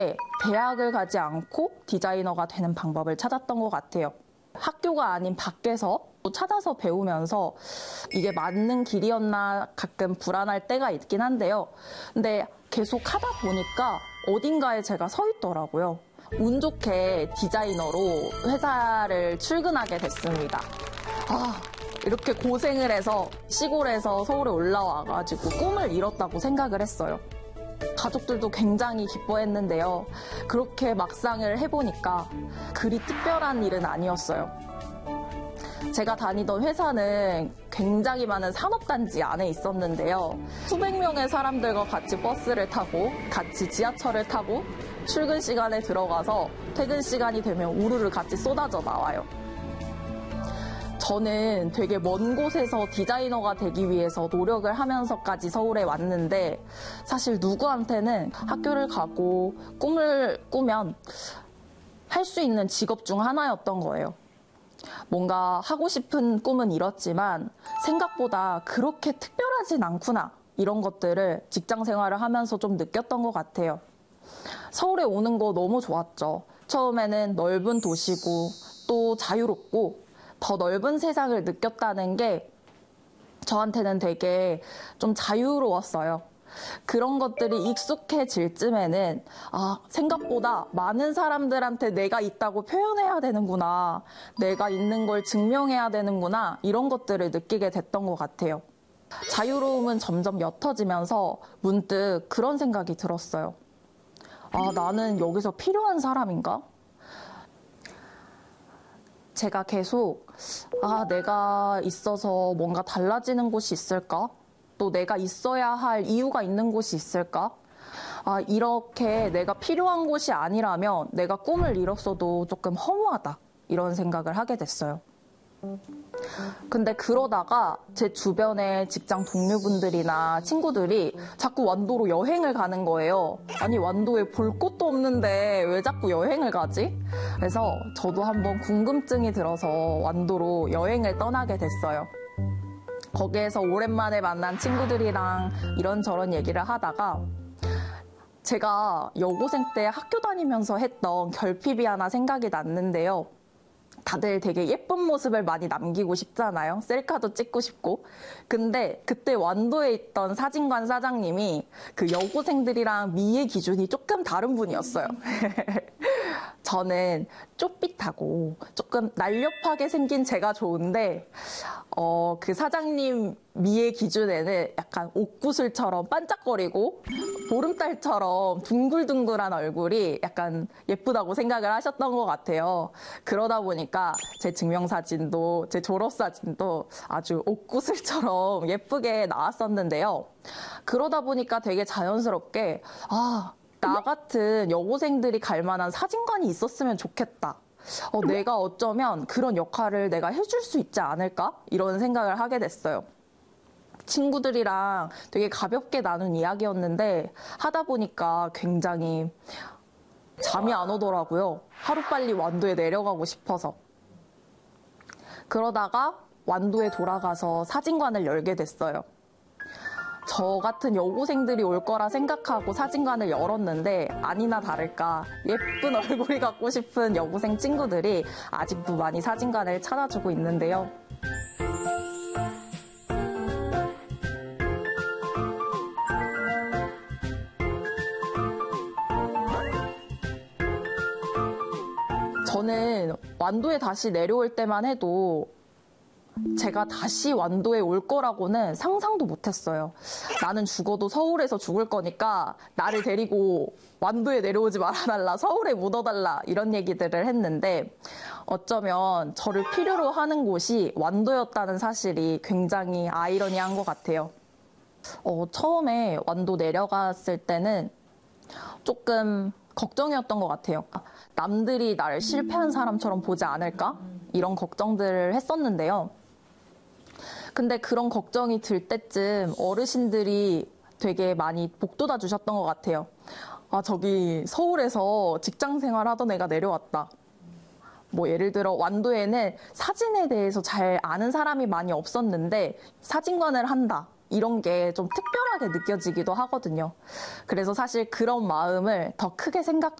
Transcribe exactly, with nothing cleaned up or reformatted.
대학을 가지 않고 디자이너가 되는 방법을 찾았던 것 같아요. 학교가 아닌 밖에서 찾아서 배우면서 이게 맞는 길이었나 가끔 불안할 때가 있긴 한데요. 근데 계속 하다 보니까 어딘가에 제가 서 있더라고요. 운 좋게 디자이너로 회사를 출근하게 됐습니다. 아, 이렇게 고생을 해서 시골에서 서울에 올라와가지고 꿈을 이뤘다고 생각을 했어요. 가족들도 굉장히 기뻐했는데요. 그렇게 막상을 해보니까 그리 특별한 일은 아니었어요. 제가 다니던 회사는 굉장히 많은 산업단지 안에 있었는데요. 수백 명의 사람들과 같이 버스를 타고 같이 지하철을 타고 출근 시간에 들어가서 퇴근 시간이 되면 우르르 같이 쏟아져 나와요. 저는 되게 먼 곳에서 디자이너가 되기 위해서 노력을 하면서까지 서울에 왔는데 사실 누구한테는 학교를 가고 꿈을 꾸면 할 수 있는 직업 중 하나였던 거예요. 뭔가 하고 싶은 꿈은 이렇지만 생각보다 그렇게 특별하진 않구나, 이런 것들을 직장 생활을 하면서 좀 느꼈던 것 같아요. 서울에 오는 거 너무 좋았죠. 처음에는 넓은 도시고 또 자유롭고 더 넓은 세상을 느꼈다는 게 저한테는 되게 좀 자유로웠어요. 그런 것들이 익숙해질 쯤에는 아, 생각보다 많은 사람들한테 내가 있다고 표현해야 되는구나, 내가 있는 걸 증명해야 되는구나, 이런 것들을 느끼게 됐던 것 같아요. 자유로움은 점점 옅어지면서 문득 그런 생각이 들었어요. 아, 나는 여기서 필요한 사람인가? 제가 계속 아, 내가 있어서 뭔가 달라지는 곳이 있을까? 또 내가 있어야 할 이유가 있는 곳이 있을까? 아, 이렇게 내가 필요한 곳이 아니라면 내가 꿈을 이뤘어도 조금 허무하다, 이런 생각을 하게 됐어요. 근데 그러다가 제 주변의 직장 동료분들이나 친구들이 자꾸 완도로 여행을 가는 거예요. 아니, 완도에 볼 곳도 없는데 왜 자꾸 여행을 가지? 그래서 저도 한번 궁금증이 들어서 완도로 여행을 떠나게 됐어요. 거기에서 오랜만에 만난 친구들이랑 이런저런 얘기를 하다가 제가 여고생 때 학교 다니면서 했던 결핍이 하나 생각이 났는데요. 다들 되게 예쁜 모습을 많이 남기고 싶잖아요. 셀카도 찍고 싶고. 근데 그때 완도에 있던 사진관 사장님이 그 여고생들이랑 미의 기준이 조금 다른 분이었어요. 저는 쪼삣하고 조금 날렵하게 생긴 제가 좋은데 어, 그 사장님 미의 기준에는 약간 옥구슬처럼 반짝거리고 보름달처럼 둥글둥글한 얼굴이 약간 예쁘다고 생각을 하셨던 것 같아요. 그러다 보니까 제 증명사진도 제 졸업사진도 아주 옥구슬처럼 예쁘게 나왔었는데요. 그러다 보니까 되게 자연스럽게 아, 나 같은 여고생들이 갈 만한 사진관이 있었으면 좋겠다. 어, 내가 어쩌면 그런 역할을 내가 해줄 수 있지 않을까? 이런 생각을 하게 됐어요. 친구들이랑 되게 가볍게 나눈 이야기였는데 하다 보니까 굉장히 잠이 안 오더라고요. 하루빨리 완도에 내려가고 싶어서. 그러다가 완도에 돌아가서 사진관을 열게 됐어요. 저 같은 여고생들이 올 거라 생각하고 사진관을 열었는데 아니나 다를까 예쁜 얼굴이 갖고 싶은 여고생 친구들이 아직도 많이 사진관을 찾아주고 있는데요. 저는 완도에 다시 내려올 때만 해도 제가 다시 완도에 올 거라고는 상상도 못했어요. 나는 죽어도 서울에서 죽을 거니까 나를 데리고 완도에 내려오지 말아달라, 서울에 묻어달라, 이런 얘기들을 했는데 어쩌면 저를 필요로 하는 곳이 완도였다는 사실이 굉장히 아이러니한 것 같아요. 어, 처음에 완도 내려갔을 때는 조금 걱정이었던 것 같아요. 남들이 나를 실패한 사람처럼 보지 않을까? 이런 걱정들을 했었는데요. 근데 그런 걱정이 들 때쯤 어르신들이 되게 많이 복돋아 주셨던 것 같아요. 아, 저기 서울에서 직장 생활하던 애가 내려왔다. 뭐 예를 들어 완도에는 사진에 대해서 잘 아는 사람이 많이 없었는데 사진관을 한다. 이런 게 좀 특별하게 느껴지기도 하거든요. 그래서 사실 그런 마음을 더 크게 생각